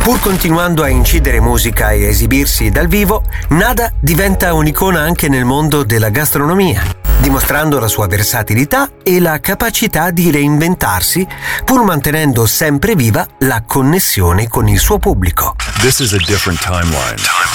Pur continuando a incidere musica e esibirsi dal vivo, Nada diventa un'icona anche nel mondo della gastronomia, dimostrando la sua versatilità e la capacità di reinventarsi, pur mantenendo sempre viva la connessione con il suo pubblico. This is a different timeline.